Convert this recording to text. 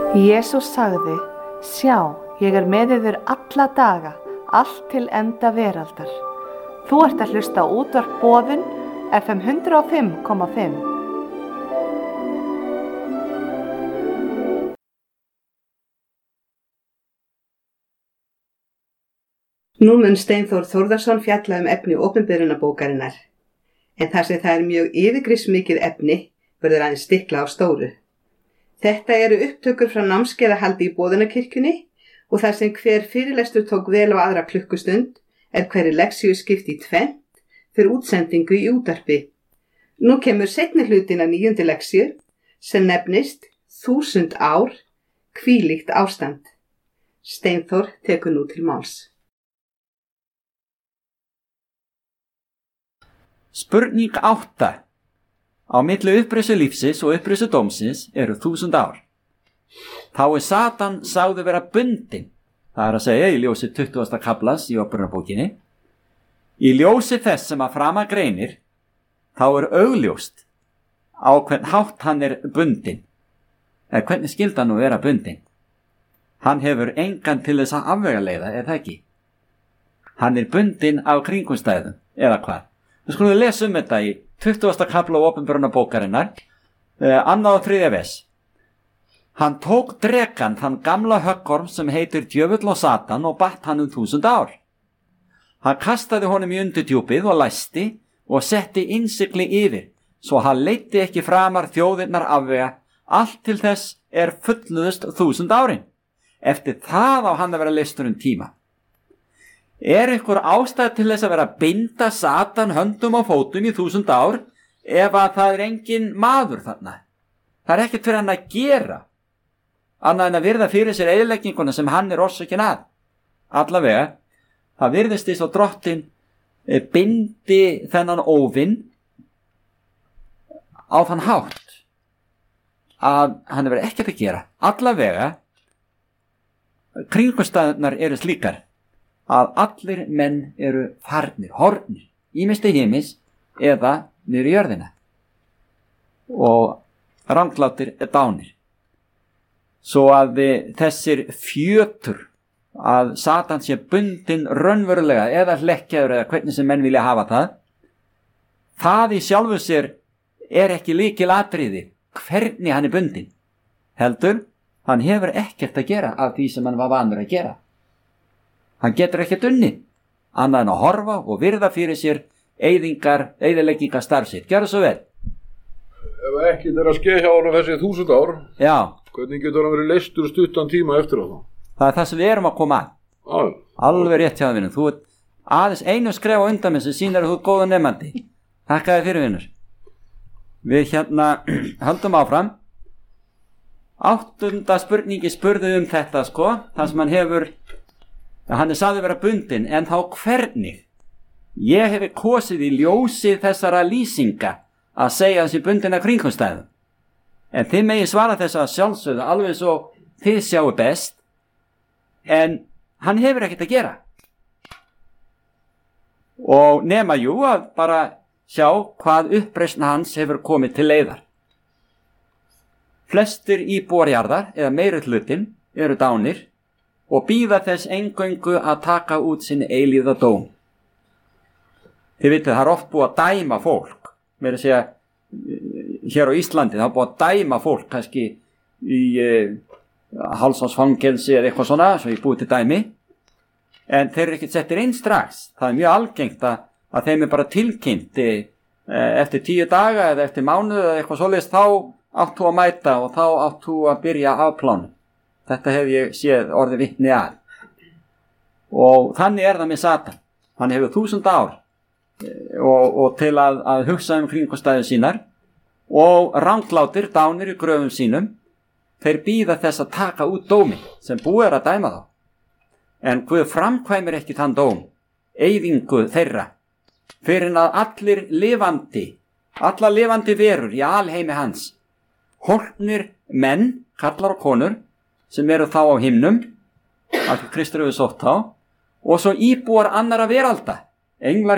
Jesús sagði: Sjá, ég með yður alla daga, allt til enda veraldar. Þú ert að hlusta á útvarp Boðun, FM 105,5. Nú mun Steinþór Þórðarson fjalla efni opinberunarbókarinnar, en þar sem það er mjög yfirgripsmikið efni, verður aðeins stikla á stóru. Þetta eru upptökur frá námskeiðahaldi í Boðunarkirkjunni og þar sem hver fyrirlestur tók vel á aðra klukkustund hverri leksíu skipt í tvennt fyrir útsendingu í útvarpi. Nú kemur seinni hlutin af 9. leksíu sem nefnist 1000 ár, hvílíkt ástand. Steinþór tekur nú til máls. Spurning 8. Á milli upprisu lífsins og upprisu dómsins eru 1000 ár. Þá Satan sagður vera bundinn, það er að segja í ljósi 20. kaflas í Opinberunarbókinni. Í ljósi þess sem að framan greinir, þá augljóst á hvern hátt hann bundinn. Hvernig skyldi hann nú vera bundinn? Hann hefur engan til þess að afvegaleiða, það ekki? Hann bundinn á kringumstæðum, eða hvað? Við skulum lesa þetta í 20. kafla Opinberunarbókarinnar, 2. og 3. vers. Hann tók drekann, þann gamla höggorm sem heitir djöfull og Satan, og batt hann 1000 ár. Hann kastaði honum í undirdjúpið og læsti og setti innsigli yfir, svo hann leiddi ekki framar þjóðirnar afvega, allt til þess fullnuðust 1000 árin. Eftir það á hann að vera leystur tíma. Ykkur ástæð til þess að vera að binda Satan höndum og fótum í 1000 ár ef að það engin maður þarna? Það ekkert fyrir hann að gera, annað en að virða fyrir sér eyðilegginguna sem hann orsökin að. Allavega, það virðist þess að Drottinn bindi þennan óvinn á þann hátt að hann hefur ekkert að gera. Allavega, kringumstæðurnar eru slíkar að allir menn eru farnir, horfnir, ýmist til himins eða niður í jörðina og ranglátir dánir. Svo að þessir fjötur að Satan sé bundinn raunverulega eða hlekkjaður eða hvernig sem menn vilja hafa það í sjálfu sér ekki lykilatriði hvernig hann bundinn. Heldur, hann hefur ekkert að gera af því sem hann var vanur að gera. Hann getur ekkert unnið, annað en að horfa og virða fyrir sér eyðileggingar starf sitt. Gjörðu svo vel. Ef ekkert að skeið hjá honum þessi 1000 ár, já, hvernig getur hann verið leystur stuttan tíma eftir það? Það það sem við erum að koma að. Alveg rétt hjá það, vinur. Þú aðeins einu skref á undan með sem sýnir að þú góða nefnandi. Þakka þér fyrir, vinur. Við höldum áfram. 8. spurningi spurði þetta, það sem hann hefur. Hann sagði vera bundinn, en þá hvernig? Ég hef kosið í ljósi þessara lýsinga að segja þessi bundinn af kringumstæðum. En þið megi svara þess að sjálfsögðu alveg svo þið sjáu best, en hann hefur ekkert að gera. Og nema að bara sjá hvað uppreisn hans hefur komið til leiðar. Flestir íbúar jarðar, eða meiri hlutin, eru dánir, og bíða þess eingöngu að taka út sinn eilíða dóm. Þið vitið, það oft búið að dæma fólk. Meira að segja, hér á Íslandi, það búið að dæma fólk, kannski í hálfsársfangelsi eða eitthvað svona, svo ég búið til dæmi. En þeir eru ekkert settir inn strax. Það mjög algengt að þeim bara tilkynnt eftir 10 daga eða eftir mánuð eða eitthvað svoleiðis, þá áttu að mæta og þá áttu að byrja afplánu. Þetta hef ég séð orðið vitni að. Og þannig það með Satan. Hann hefur 1000 ár og til að hugsa kringumstæður sínar og ranglátir dánir í gröfum sínum, þeir bíða þess að taka út dóminn sem búið að dæma þá. En Guð framkvæmir ekki þann dóm, eyðingu þeirra, fyrir að allar lifandi verur í alheimi hans, horfnir menn, karlar og konur, sem eru þá á himnum, að Kristur hefur sótt þá, og svo íbúar annarra veralda, englar